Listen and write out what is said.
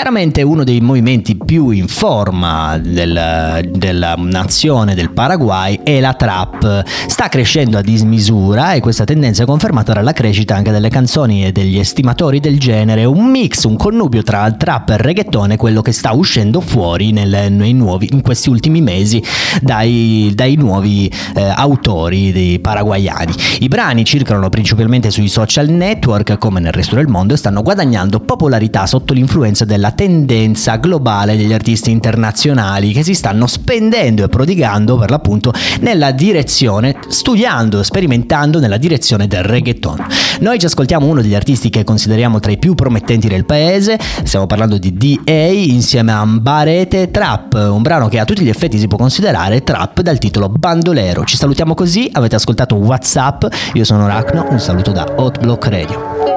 Chiaramente uno dei movimenti più in forma della nazione del Paraguay è la trap. Sta crescendo a dismisura e questa tendenza è confermata dalla crescita anche delle canzoni e degli estimatori del genere, un mix, un connubio tra trap e reggaeton è quello che sta uscendo fuori in questi ultimi mesi dai nuovi autori dei paraguayani. I brani circolano principalmente sui social network come nel resto del mondo e stanno guadagnando popolarità sotto l'influenza della tendenza globale degli artisti internazionali che si stanno spendendo e prodigando per l'appunto nella direzione, studiando e sperimentando nella direzione del reggaeton. Noi ci ascoltiamo uno degli artisti che consideriamo tra i più promettenti del paese, stiamo parlando di D.A. insieme a Mbarete Trap, un brano che a tutti gli effetti si può considerare trap dal titolo Bandolero. Ci salutiamo così, avete ascoltato WhatsApp, io sono Rachno, un saluto da Hot Block Radio.